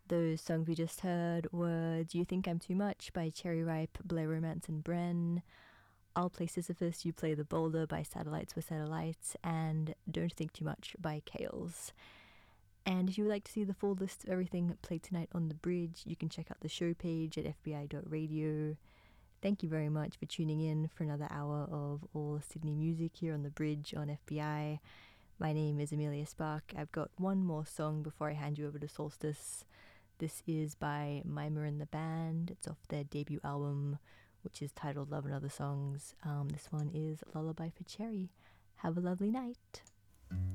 Those songs we just heard were Do You Think I'm Too Much by Cherry Ripe, Blair Romance and Bren, I'll Play Sisyphus, You Play the Boulder by Satellites with Satellites, and Don't Think Too Much by Kales. And if you would like to see the full list of everything played tonight on The Bridge, you can check out the show page at fbi.radio. Thank you very much for tuning in for another hour of all Sydney music here on The Bridge on FBI. My name is Amelia Spark. I've got one more song before I hand you over to Solstice. This is by Mimer and the Band. It's off their debut album, which is titled Love and Other Songs. This one is Lullaby for Cherry. Have a lovely night.